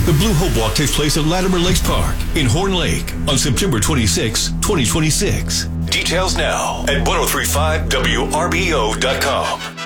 The Blue Hope Walk takes place at Latimer Lakes Park in Horn Lake on September 26, 2026. Details now at 1035wrbo.com.